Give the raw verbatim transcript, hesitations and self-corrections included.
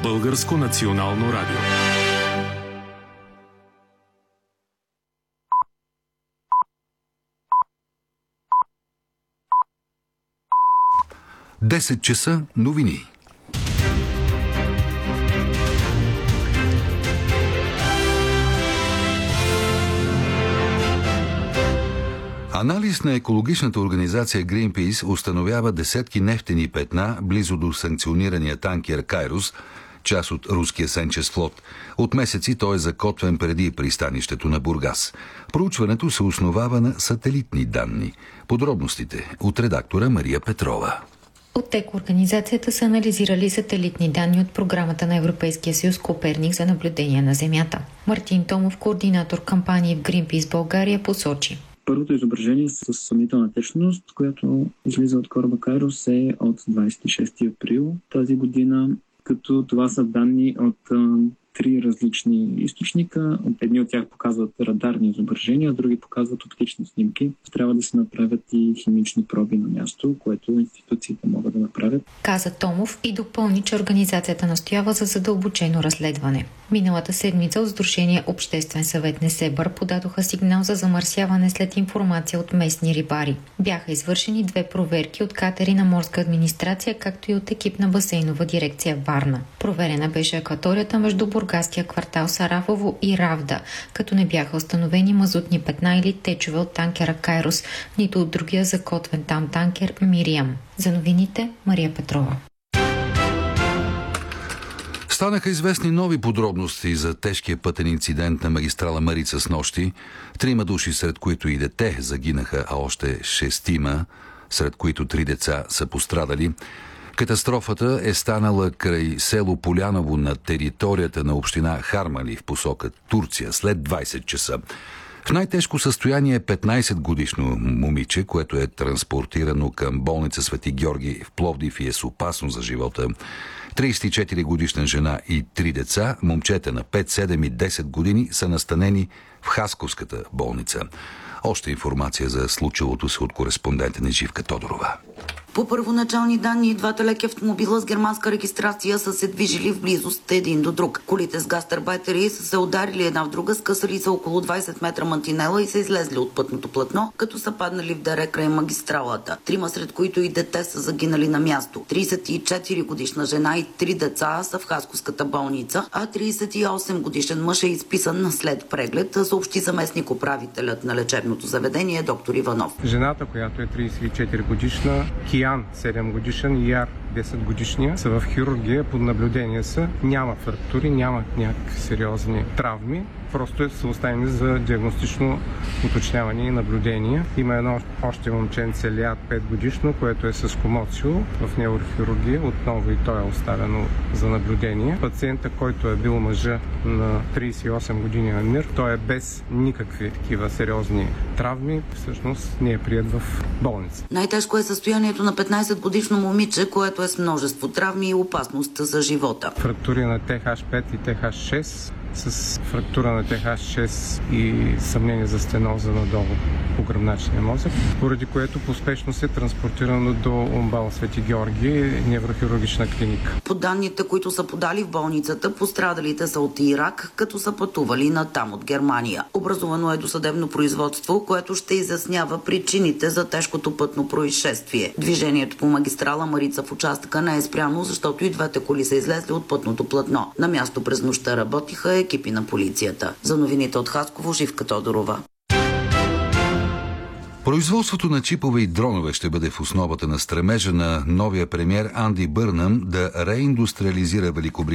Българско национално радио. десет часа новини. Анализ на екологичната организация Greenpeace установява десетки нефтени петна близо до санкционирания танкер Кайрос, част от руския сенчест флот. От месеци той е закотвен преди пристанището на Бургас. Проучването се основава на сателитни данни. Подробностите от редактора Мария Петрова. От екоорганизацията са анализирали сателитни данни от програмата на Европейския съюз Коперник за наблюдение на Земята. Мартин Томов, координатор кампании в Greenpeace България, посочи. Първото изображение с съмнителна течност, която излиза от кораба Кайрос, е от двадесет и шести април тази година, като това са данни от а, три различни източника. Едни от тях показват радарни изображения, а други показват оптични снимки. Трябва да се направят и химични проби на място, което институциите могат да направят. Каза Томов и допълни, че организацията настоява за задълбочено разследване. Миналата седмица от Сдружение Обществен съвет Несебър подадоха сигнал за замърсяване след информация от местни рибари. Бяха извършени две проверки от катери на морска администрация, както и от екип на басейнова дирекция Варна. Проверена беше акваторията между бургаския квартал Сарафово и Равда, като не бяха установени мазутни петна или течове от танкера Кайрос, нито от другия закотвен там танкер Мириам. За новините Мария Петрова. Станаха известни нови подробности за тежкия пътен инцидент на магистрала Марица снощи. Трима души, сред които и дете, загинаха, а още шестима, сред които три деца, са пострадали. Катастрофата е станала край село Поляново на територията на община Хармали в посока Турция след двадесет часа. В най-тежко състояние е петнадесетгодишно момиче, което е транспортирано към болница Свети Георги в Пловдив и е с опасност за живота. тридесет и четири годишна жена и три деца, момчета на пет, седем и десет години, са настанени в Хасковската болница. Още информация за случилото се от кореспондента ни Живка Тодорова. По първоначални данни, двата леки автомобила с германска регистрация са се движили в близост един до друг. Колите с гастърбайтери са се ударили една в друга, скъсали са около двадесет метра мантинела и са излезли от пътното платно, като са паднали в дере край магистралата. Трима, сред които и дете, са загинали на място. тридесет и четири годишна жена и три деца са в Хасковската болница, а тридесет и осем годишен мъж е изписан след преглед, съобщи заместник управителят на лечебното заведение доктор Иванов. Жената, която е тридесет и четири годишна, Киян седем годишен и Яр десет годишния, са в хирургия, под наблюдение са. Няма фрактури, няма някакви сериозни травми. Просто са оставени за диагностично уточняване и наблюдение. Има едно още момченце Лиад пет годишно, което е с комоцио в неврохирургия. Отново и той е оставено за наблюдение. Пациента, който е бил мъжа на тридесет и осем години на мир, той е без никакви такива сериозни травми. Всъщност не е приет в болница. Най-тежко е състоянието на петнадесет годишно момиче, което е с множество травми и опасност за живота. Фрактури на Т Х пет и Т Х шест, с фрактура на Т Х шест и съмнение за стеноза надолу по гръбначния мозък, поради което поспешно се транспортирано до УМБАЛ Свети Георги, неврохирургична клиника. По данните, които са подали в болницата, пострадалите са от Ирак, като са пътували натам от Германия. Образувано е досъдебно производство, което ще изяснява причините за тежкото пътно происшествие. Движението по магистрала Марица в участъка не е спряно, защото и двете коли са излезли от пътното платно. На място през нощта работиха екипи на полицията. За новините от Хасково, Живка Тодорова. Производството на чипове и дронове ще бъде в основата на стремежа на новия премиер Анди Бърнъм да реиндустриализира Великобритания.